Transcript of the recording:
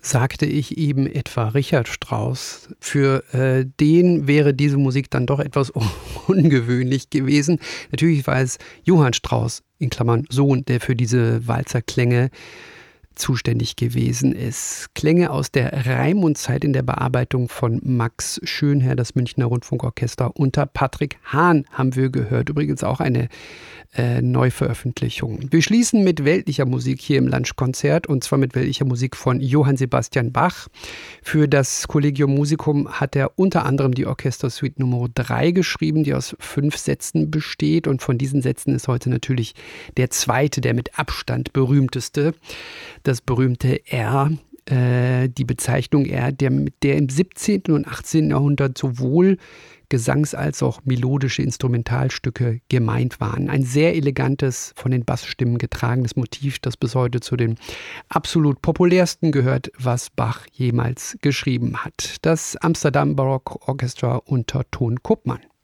sagte ich eben etwa Richard Strauss. Für den wäre diese Musik dann doch etwas ungewöhnlich gewesen. Natürlich war es Johann Strauss, in Klammern Sohn, der für diese Walzerklänge zuständig gewesen ist. Klänge aus der Raimundzeit in der Bearbeitung von Max Schönherr, das Münchner Rundfunkorchester unter Patrick Hahn haben wir gehört. Übrigens auch eine Neuveröffentlichung. Wir schließen mit weltlicher Musik hier im Lunchkonzert und zwar mit weltlicher Musik von Johann Sebastian Bach. Für das Collegium Musicum hat er unter anderem die Orchestersuite Nummer 3 geschrieben, die aus 5 Sätzen besteht und von diesen Sätzen ist heute natürlich der zweite, der mit Abstand berühmteste, das berühmte R. Die Bezeichnung R, der im 17. und 18. Jahrhundert sowohl Gesangs- als auch melodische Instrumentalstücke gemeint waren. Ein sehr elegantes, von den Bassstimmen getragenes Motiv, das bis heute zu den absolut populärsten gehört, was Bach jemals geschrieben hat. Das Amsterdam Baroque Orchestra unter Ton Koopman.